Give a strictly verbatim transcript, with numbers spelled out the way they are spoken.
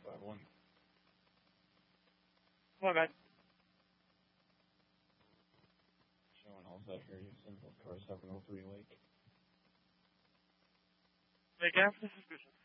five one. Hello, guys. Showing all set here, Houston, car seven oh three Lake. Lake Ave, this is Bishop.